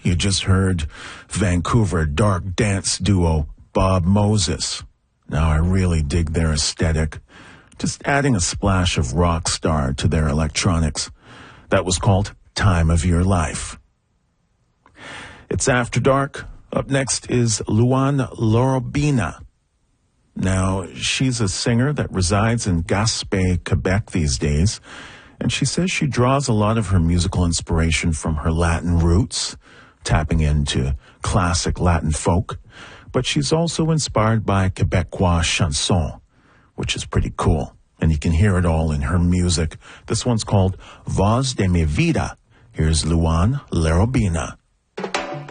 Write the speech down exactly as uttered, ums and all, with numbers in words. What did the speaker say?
you just heard Vancouver dark dance duo Bob Moses. Now, I really dig their aesthetic, just adding a splash of rock star to their electronics. That was called Time of Your Life. It's After Dark. Up next is Louann Lorobina. Now, she's a singer that resides in Gaspé, Quebec these days, and she says she draws a lot of her musical inspiration from her Latin roots, tapping into classic Latin folk, but she's also inspired by Quebecois chanson, which is pretty cool, and you can hear it all in her music. This one's called Voz de mi vida. Here's Louann Lorobina.